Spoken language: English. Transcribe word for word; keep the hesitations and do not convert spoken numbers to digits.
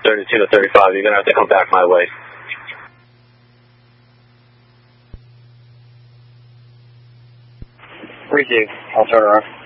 thirty-two to thirty-five. You're going to have to come back my way. Receive. I'll turn around.